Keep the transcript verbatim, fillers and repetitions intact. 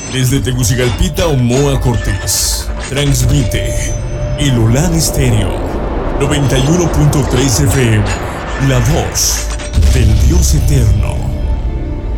Desde Tegucigalpita, Omoa Cortés, transmite el Olán Estéreo noventa y uno punto tres F M, la voz del Dios eterno.